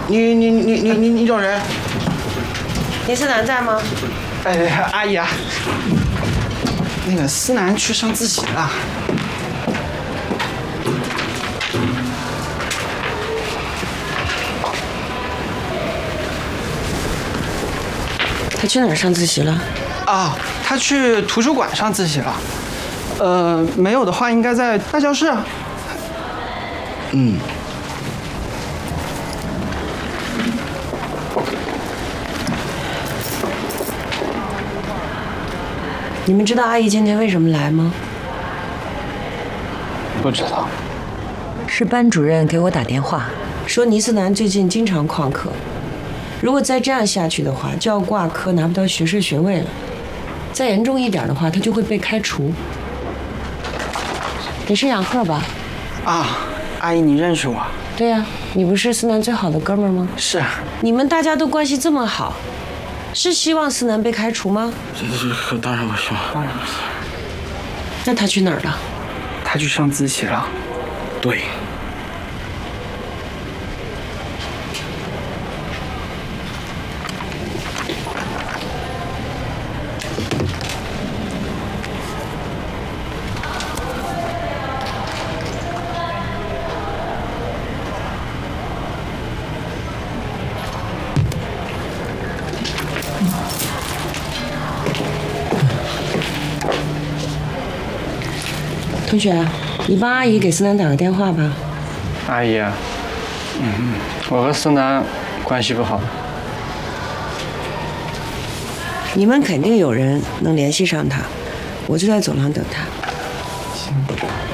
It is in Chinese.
你找人？ 倪思南在吗？ 哎，阿姨啊，那个思南去上自习了。 他去哪儿上自习了？ 啊，他去图书馆上自习了。没有的话，应该在大教室。嗯。 你们知道阿姨今天为什么来吗？ 不知道。 是班主任给我打电话， 说倪思南最近经常旷课，如果再这样下去的话，就要挂科，拿不到学士学位了。再严重一点的话，他就会被开除。你是杨鹤吧？ 啊，阿姨，你认识我？ 对呀，你不是思南最好的哥们儿吗？ 是。 你们大家都关系这么好，是希望思南被开除吗？ 这当然不希望。当然不希望。 那他去哪儿了？ 他去上自习了。对。 同学，你帮阿姨给思南打个电话吧。 阿姨，我和思南关系不好。 你们肯定有人能联系上他，我就在走廊等他。 行。